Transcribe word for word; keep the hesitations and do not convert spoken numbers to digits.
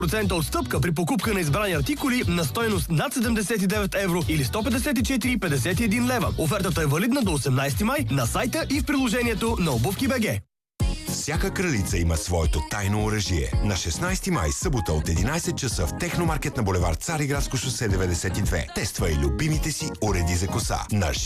процента отстъпка при покупка на избрани артикули на стойност над седемдесет и девет евро или сто петдесет и четири цяло петдесет и един лева. Офертата е валидна до осемнадесети май на сайта и в приложението на Обувки БГ. Всяка кралица има своето тайно оръжие. На шестнадесети май, събота от единадесет часа в Техномаркет на булевард Цариградско шосе деветдесет и две. Тествай любимите си уреди за коса. На